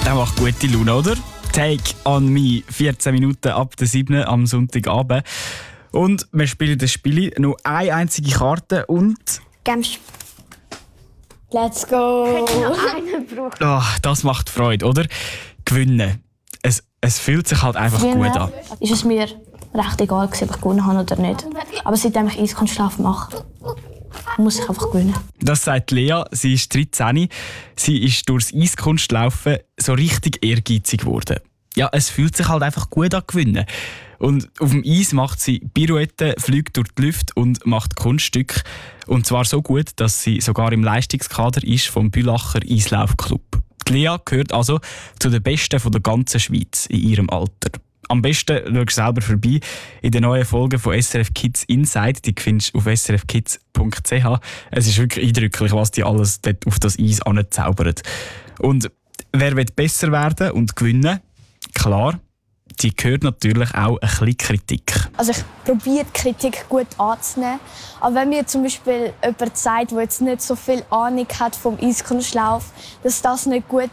Der macht gute Laune, oder? Take on me, 14 Minuten ab der 7. am Sonntagabend. Und wir spielen das Spiel nur eine einzige Karte und... Games. Let's go! Das macht Freude, oder? Gewinnen. Es fühlt sich halt einfach gut an. Ist es mir recht egal, ob ich gewonnen habe oder nicht. Aber seitdem ich Eiskunstlauf mache, muss ich einfach gewinnen. Das sagt Lea. Sie ist 13. Sie ist durchs Eiskunstlaufen so richtig ehrgeizig geworden. Ja, es fühlt sich halt einfach gut an gewinnen. Und auf dem Eis macht sie Pirouetten, fliegt durch die Luft und macht Kunststücke. Und zwar so gut, dass sie sogar im Leistungskader ist vom Bülacher Eislaufclub. Die Lea gehört also zu den Besten von der ganzen Schweiz in ihrem Alter. Am besten schau selber vorbei in den neuen Folgen von SRF Kids Inside. Die findest du auf srfkids.ch. Es ist wirklich eindrücklich, was die alles dort auf das Eis anzaubern. Und wer will besser werden und gewinnen? Klar, die gehört natürlich auch ein bisschen Kritik. Also ich probiere die Kritik gut anzunehmen. Aber wenn mir zum Beispiel jemand sagt, der jetzt nicht so viel Ahnung hat vom Eiskunstlauf, dass das nicht gut